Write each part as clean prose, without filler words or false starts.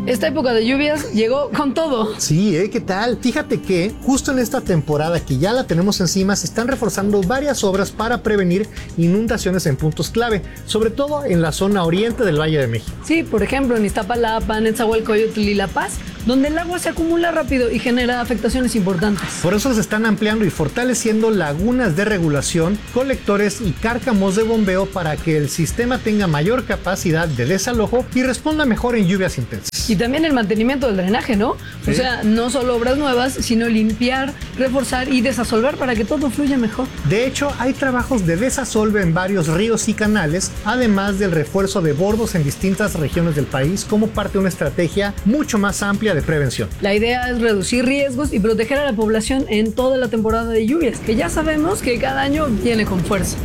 Esta época de lluvias llegó con todo. Sí, ¿qué tal? Fíjate que justo en esta temporada que ya la tenemos encima se están reforzando varias obras para prevenir inundaciones en puntos clave, sobre todo en la zona oriente del Valle de México. Sí, por ejemplo, en Iztapalapa, Nezahualcóyotl y La Paz, donde el agua se acumula rápido y genera afectaciones importantes. Por eso se están ampliando y fortaleciendo lagunas de regulación, colectores y cárcamos de bombeo para que el sistema tenga mayor capacidad de desalojo y responda mejor en lluvias intensas. Y también el mantenimiento del drenaje, ¿no? ¿Sí? O sea, no solo obras nuevas, sino limpiar, reforzar y desasolvar para que todo fluya mejor. De hecho, hay trabajos de desasolve en varios ríos y canales, además del refuerzo de bordos en distintas regiones del país como parte de una estrategia mucho más amplia de prevención. La idea es reducir riesgos y proteger a la población en toda la temporada de lluvias, que ya sabemos que cada año viene con fuerza.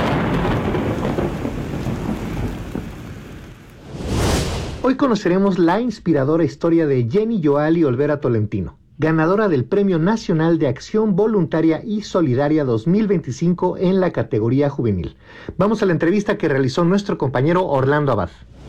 Hoy conoceremos la inspiradora historia de Jenny Joali Olvera Tolentino, ganadora del Premio Nacional de Acción Voluntaria y Solidaria 2025 en la categoría juvenil. Vamos a la entrevista que realizó nuestro compañero Orlando Abad.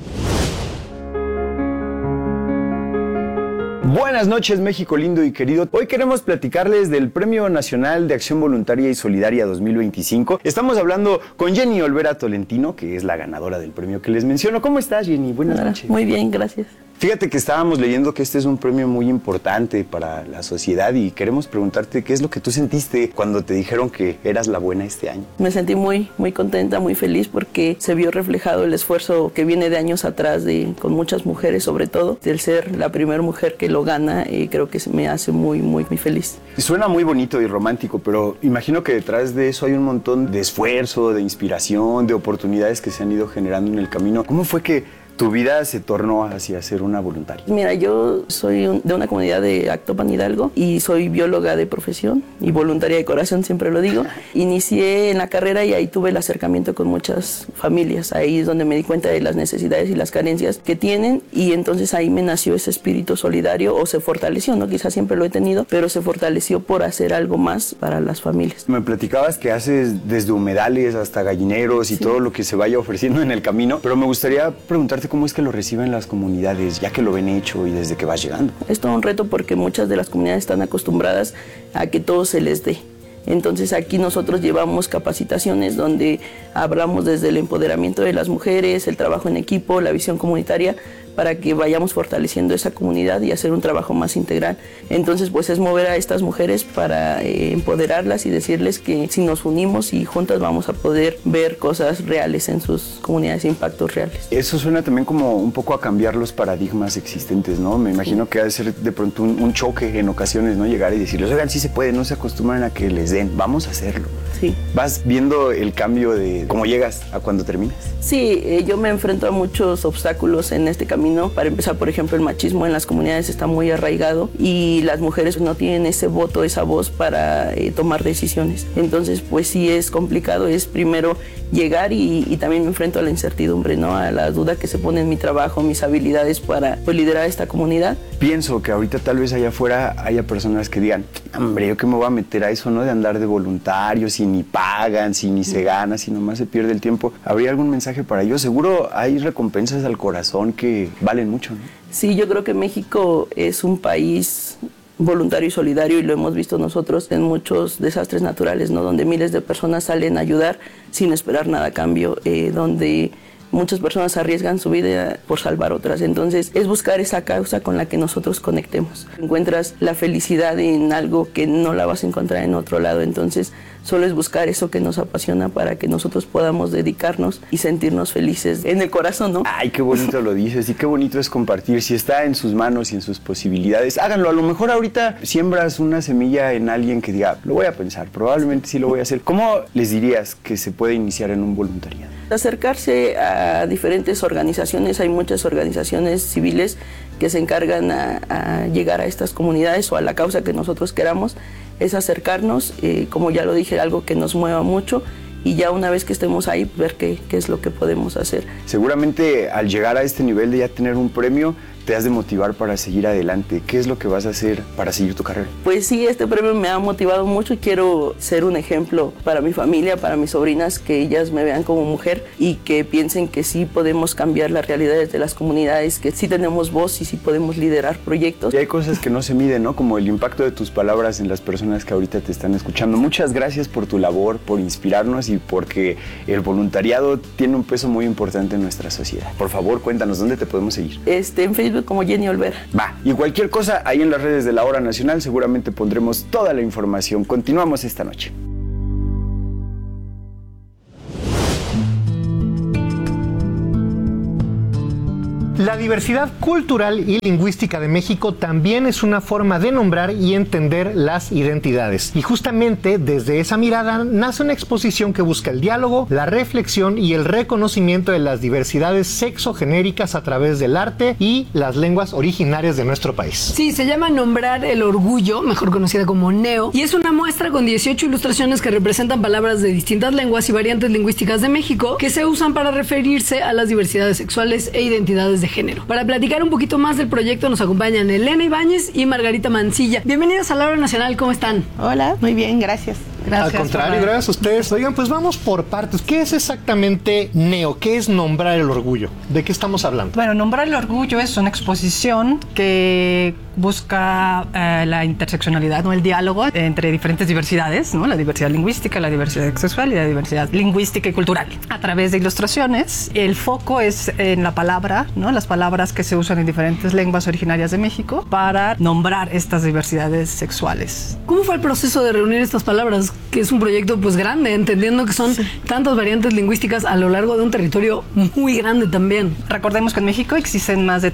Buenas noches, México lindo y querido. Hoy queremos platicarles del Premio Nacional de Acción Voluntaria y Solidaria 2025. Estamos hablando con Jenny Olvera Tolentino, que es la ganadora del premio que les menciono. ¿Cómo estás, Jenny? Buenas noches. Muy bien, gracias. Fíjate que estábamos leyendo que este es un premio muy importante para la sociedad y queremos preguntarte qué es lo que tú sentiste cuando te dijeron que eras la buena este año. Me sentí muy contenta, muy feliz porque se vio reflejado el esfuerzo que viene de años atrás con muchas mujeres, sobre todo, del ser la primera mujer que lo gana, y creo que me hace muy feliz. Suena muy bonito y romántico, pero imagino que detrás de eso hay un montón de esfuerzo, de inspiración, de oportunidades que se han ido generando en el camino. ¿Cómo fue que tu vida se tornó hacia ser una voluntaria? Mira, yo soy de una comunidad de Actopan, Hidalgo, y soy bióloga de profesión y voluntaria de corazón, siempre lo digo. Inicié en la carrera y ahí tuve el acercamiento con muchas familias. Ahí es donde me di cuenta de las necesidades y las carencias que tienen, y entonces ahí me nació ese espíritu solidario, o se fortaleció, ¿no? Quizás siempre lo he tenido, pero se fortaleció por hacer algo más para las familias. Me platicabas que haces desde humedales hasta gallineros y todo lo que se vaya ofreciendo en el camino, pero me gustaría preguntarte cómo es que lo reciben las comunidades, ya que lo ven hecho y desde que vas llegando. Es todo un reto porque muchas de las comunidades están acostumbradas a que todo se les dé. Entonces aquí nosotros llevamos capacitaciones donde hablamos desde el empoderamiento de las mujeres, el trabajo en equipo, la visión comunitaria, para que vayamos fortaleciendo esa comunidad y hacer un trabajo más integral. Entonces, pues es mover a estas mujeres para empoderarlas y decirles que si nos unimos y juntas vamos a poder ver cosas reales en sus comunidades, impactos reales. Eso suena también como un poco a cambiar los paradigmas existentes, ¿no? Me imagino que ha de ser de pronto un choque en ocasiones, ¿no? Llegar y decirles, oigan, sí se puede, no se acostumbran a que les den, vamos a hacerlo. Sí. ¿Vas viendo el cambio de cómo llegas a cuando terminas? Sí, yo me enfrento a muchos obstáculos en este camino. Para empezar, por ejemplo, el machismo en las comunidades está muy arraigado y las mujeres no tienen ese voto, esa voz para tomar decisiones. Entonces, pues sí es complicado, es primero llegar y también me enfrento a la incertidumbre, ¿no? A la duda que se pone en mi trabajo, mis habilidades para liderar esta comunidad. Pienso que ahorita tal vez allá afuera haya personas que digan, hombre, ¿yo qué me voy a meter a eso, no? De andar de voluntario, si ni pagan, si ni se gana, si nomás se pierde el tiempo. ¿Habría algún mensaje para ellos? Seguro hay recompensas al corazón que valen mucho, ¿no? Sí, yo creo que México es un país voluntario y solidario, y lo hemos visto nosotros en muchos desastres naturales, ¿no? Donde miles de personas salen a ayudar sin esperar nada a cambio, donde muchas personas arriesgan su vida por salvar otras. Entonces es buscar esa causa con la que nosotros conectemos. Encuentras la felicidad en algo que no la vas a encontrar en otro lado. Entonces solo es buscar eso que nos apasiona para que nosotros podamos dedicarnos y sentirnos felices en el corazón, ¿no? Ay, qué bonito lo dices y qué bonito es compartir. Si está en sus manos y en sus posibilidades, háganlo. A lo mejor ahorita siembras una semilla en alguien que diga, lo voy a pensar, probablemente sí lo voy a hacer. ¿Cómo les dirías que se puede iniciar en un voluntariado? Acercarse a diferentes organizaciones. Hay muchas organizaciones civiles que se encargan a llegar a estas comunidades o a la causa que nosotros queramos. Es acercarnos, como ya lo dije, algo que nos mueva mucho, y ya una vez que estemos ahí, ver qué es lo que podemos hacer. Seguramente al llegar a este nivel de ya tener un premio, te has de motivar para seguir adelante? ¿Qué es lo que vas a hacer para seguir tu carrera? Pues sí, este premio me ha motivado mucho y quiero ser un ejemplo para mi familia, para mis sobrinas, que ellas me vean como mujer y que piensen que sí podemos cambiar las realidades de las comunidades, que sí tenemos voz y sí podemos liderar proyectos. Y hay cosas que no se miden, ¿no? Como el impacto de tus palabras en las personas que ahorita te están escuchando. Muchas gracias por tu labor, por inspirarnos y porque el voluntariado tiene un peso muy importante en nuestra sociedad. Por favor, cuéntanos, ¿dónde te podemos seguir? En Facebook como Jenny Olvera. Va, y cualquier cosa, ahí en las redes de La Hora Nacional seguramente pondremos toda la información. Continuamos esta noche. La diversidad cultural y lingüística de México también es una forma de nombrar y entender las identidades. Y justamente desde esa mirada nace una exposición que busca el diálogo, la reflexión y el reconocimiento de las diversidades sexogenéricas a través del arte y las lenguas originarias de nuestro país. Sí, se llama Nombrar el Orgullo, mejor conocida como NEO, y es una muestra con 18 ilustraciones que representan palabras de distintas lenguas y variantes lingüísticas de México que se usan para referirse a las diversidades sexuales e identidades de género. Para platicar un poquito más del proyecto nos acompañan Elena Ibáñez y Margarita Mancilla. Bienvenidas a La Hora Nacional, ¿cómo están? Hola, muy bien, gracias. Al contrario, gracias a ustedes. Oigan, pues vamos por partes. ¿Qué es exactamente NEO? ¿Qué es Nombrar el Orgullo? ¿De qué estamos hablando? Bueno, Nombrar el Orgullo es una exposición que busca la interseccionalidad, ¿no? El diálogo entre diferentes diversidades, ¿no? La diversidad lingüística, la diversidad sexual y la diversidad lingüística y cultural. A través de ilustraciones, el foco es en la palabra, ¿no? Las palabras que se usan en diferentes lenguas originarias de México para nombrar estas diversidades sexuales. ¿Cómo fue el proceso de reunir estas palabras? Que es un proyecto pues grande, entendiendo que son tantas variantes lingüísticas a lo largo de un territorio muy grande también. Recordemos que en México existen más de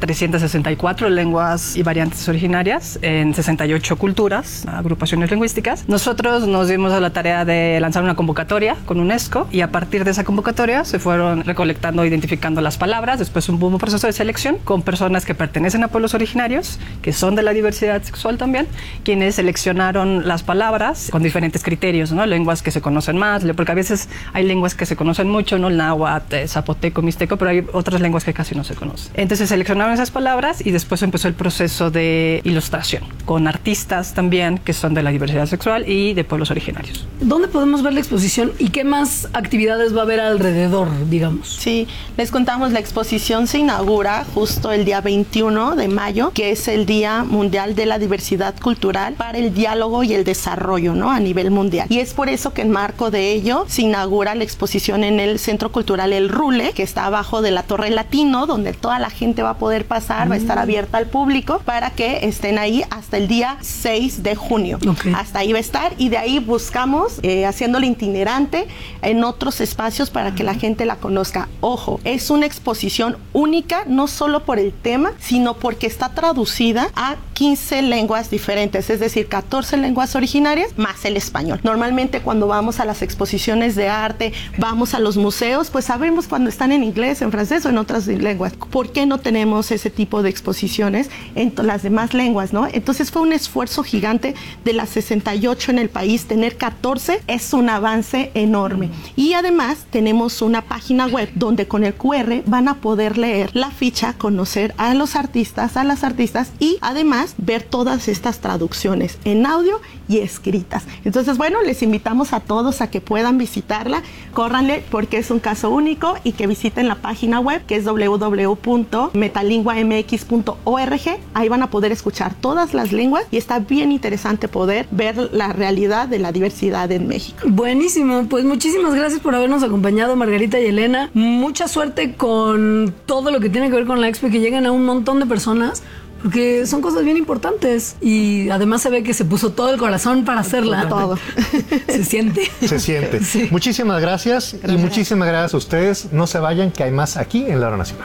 364 lenguas y variantes originarias en 68 culturas, agrupaciones lingüísticas. Nosotros nos dimos a la tarea de lanzar una convocatoria con UNESCO y a partir de esa convocatoria se fueron recolectando, identificando las palabras. Después hubo un proceso de selección con personas que pertenecen a pueblos originarios, que son de la diversidad sexual también, quienes seleccionaron las palabras con diferentes criterios, ¿no? Lenguas que se conocen más, porque a veces hay lenguas que se conocen mucho, ¿no? El náhuatl, zapoteco, mixteco, pero hay otras lenguas que casi no se conocen. Entonces seleccionaron esas palabras y después empezó el proceso de ilustración con artistas también que son de la diversidad sexual y de pueblos originarios. ¿Dónde podemos ver la exposición y qué más actividades va a haber alrededor, digamos? Sí, les contamos, la exposición se inaugura justo el día 21 de mayo, que es el Día Mundial de la Diversidad Cultural para el Diálogo y el Desarrollo, ¿no? A nivel mundial. Y es por eso que en marco de ello se inaugura la exposición en el Centro Cultural El Rule, que está abajo de la Torre Latino, donde toda la gente va a poder pasar, va a estar abierta al público para que estén ahí hasta el día 6 de junio. Okay. Hasta ahí va a estar y de ahí buscamos haciéndole itinerante en otros espacios para que la gente la conozca. Ojo, es una exposición única, no solo por el tema, sino porque está traducida a 15 lenguas diferentes, es decir, 14 lenguas originarias más el español. Normalmente cuando vamos a las exposiciones de arte, vamos a los museos, pues sabemos cuando están en inglés, en francés o en otras lenguas. ¿Por qué no tenemos ese tipo de exposiciones en las demás lenguas, no? Entonces fue un esfuerzo gigante de las 68 en el país. Tener 14 es un avance enorme. Y además tenemos una página web donde con el QR van a poder leer la ficha, conocer a los artistas, a las artistas y además ver todas estas traducciones en audio y escritas. Entonces, bueno, les invitamos a todos a que puedan visitarla, córranle porque es un caso único y que visiten la página web que es www.metalinguamx.org. Ahí van a poder escuchar todas las lenguas y está bien interesante poder ver la realidad de la diversidad en México. Buenísimo, pues muchísimas gracias por habernos acompañado, Margarita y Elena. Mucha suerte con todo lo que tiene que ver con la expo y que lleguen a un montón de personas, porque son cosas bien importantes y además se ve que se puso todo el corazón para hacerla. Todo. Se siente. Se siente. Sí. Muchísimas gracias y muchísimas gracias a ustedes. No se vayan, que hay más aquí en La Hora Nacional.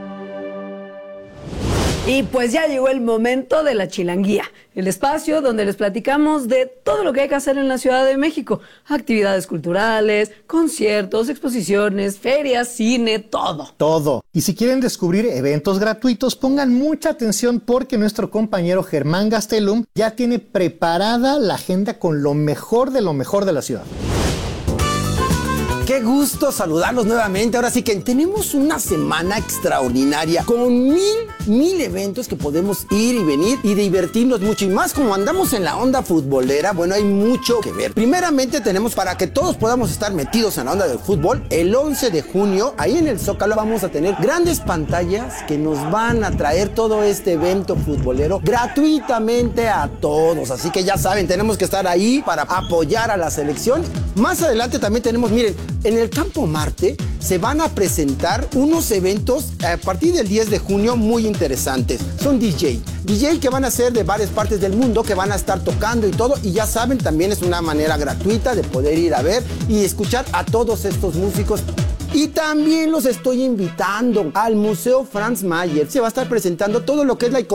Y pues ya llegó el momento de la chilanguía, el espacio donde les platicamos de todo lo que hay que hacer en la Ciudad de México. Actividades culturales, conciertos, exposiciones, ferias, cine, todo. Todo. Y si quieren descubrir eventos gratuitos, pongan mucha atención porque nuestro compañero Germán Gastelum ya tiene preparada la agenda con lo mejor de la ciudad. Qué gusto saludarlos nuevamente. Ahora sí que tenemos una semana extraordinaria con 1000 1000 eventos que podemos ir y venir y divertirnos mucho. Y más como andamos en la onda futbolera, bueno, hay mucho que ver. Primeramente tenemos, para que todos podamos estar metidos en la onda del fútbol, el 11 de junio, ahí en el Zócalo, vamos a tener grandes pantallas que nos van a traer todo este evento futbolero gratuitamente a todos. Así que ya saben, tenemos que estar ahí para apoyar a la selección. Más adelante también tenemos, miren, en el Campo Marte se van a presentar unos eventos a partir del 10 de junio muy interesantes. Son DJ que van a ser de varias partes del mundo, que van a estar tocando y todo. Y ya saben, también es una manera gratuita de poder ir a ver y escuchar a todos estos músicos. Y también los estoy invitando al Museo Franz Mayer. Se va a estar presentando todo lo que es la